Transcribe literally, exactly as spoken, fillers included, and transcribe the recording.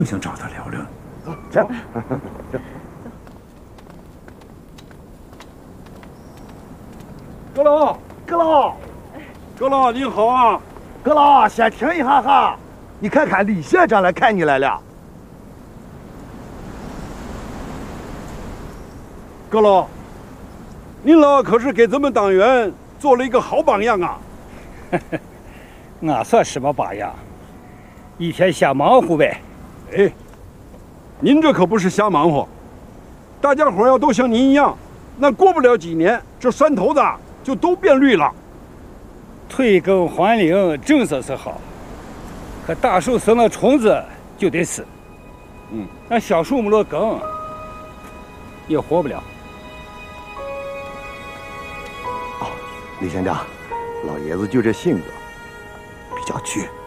想找他聊聊。 走，走。 阁老， 阁老， 阁老您好啊！ 阁老，先停一下哈，你看看李县长来看你来了。 阁老，您老可是给咱们党员做了一个好榜样啊！ 我算什么榜样？一天瞎忙活呗。 哎，您这可不是瞎忙活，大家伙要都像您一样，那过不了几年，这山头子就都变绿了。 退耕还林政策是好，可大树生了虫子就得死。 嗯， 那小树没了根，也活不了。 哦，李县长，老爷子就这性格，比较倔。